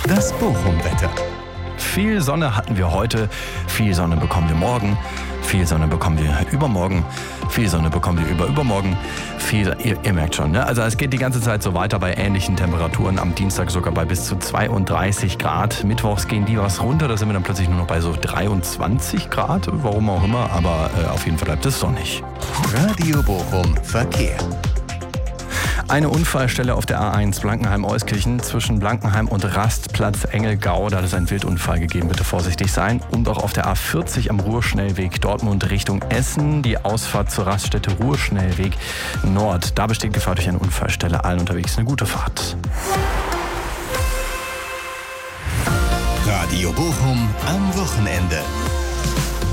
Das Bochum-Wetter. Viel Sonne hatten wir heute, viel Sonne bekommen wir morgen, viel Sonne bekommen wir übermorgen, viel Sonne bekommen wir übermorgen, ihr merkt schon, ne? Also es geht die ganze Zeit so weiter bei ähnlichen Temperaturen, am Dienstag sogar bei bis zu 32 Grad, mittwochs gehen die was runter, da sind wir dann plötzlich nur noch bei so 23 Grad, warum auch immer, aber auf jeden Fall bleibt es sonnig. Radio Bochum Verkehr. Eine Unfallstelle auf der A1 Blankenheim-Euskirchen zwischen Blankenheim und Rastplatz Engelgau. Da hat es einen Wildunfall gegeben, bitte vorsichtig sein. Und auch auf der A40 am Ruhrschnellweg Dortmund Richtung Essen. Die Ausfahrt zur Raststätte Ruhrschnellweg Nord. Da besteht Gefahr durch eine Unfallstelle. Allen unterwegs eine gute Fahrt. Radio Bochum am Wochenende.